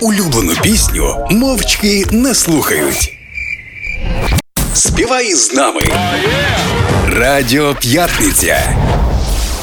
улюблену пісню мовчки не слухають. Співай з нами. Радіо П'ятниця.